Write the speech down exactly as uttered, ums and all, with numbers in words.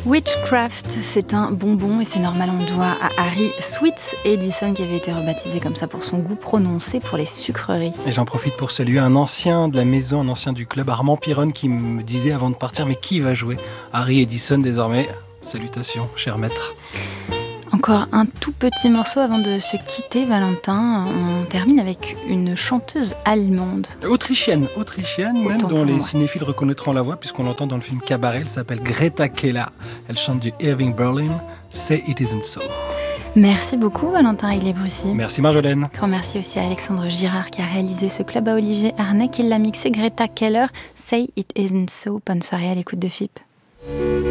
Witchcraft, c'est un bonbon et c'est normal, on le doit à Harry Sweets Edison qui avait été rebaptisé comme ça pour son goût prononcé pour les sucreries. Et j'en profite pour saluer un ancien de la maison, un ancien du club, Armand Pironne, qui me disait avant de partir, mais qui va jouer Harry Edison désormais? Salutations, cher maître. Encore un tout petit morceau avant de se quitter, Valentin. On termine avec une chanteuse allemande. Autrichienne, autrichienne, même Autant dont les moi. cinéphiles reconnaîtront la voix, puisqu'on l'entend dans le film Cabaret. Elle s'appelle Greta Keller. Elle chante du Irving Berlin, Say It Isn't So. Merci beaucoup, Valentin Aiglet-Brucy. Merci Marjolaine. Grand merci aussi à Alexandre Girard qui a réalisé ce club, à Olivier Arnay qui l'a mixé. Greta Keller, Say It Isn't So. Bonne soirée à l'écoute de F I P.